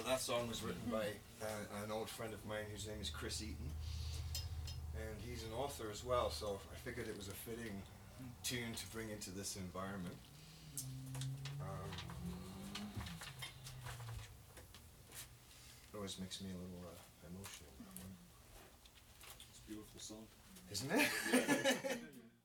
That song was written by an old friend of mine whose name is Chris Eaton, and he's an author as well, so I figured it was a fitting tune to bring into this environment. It always makes me a little emotional. It's a beautiful song. Isn't it?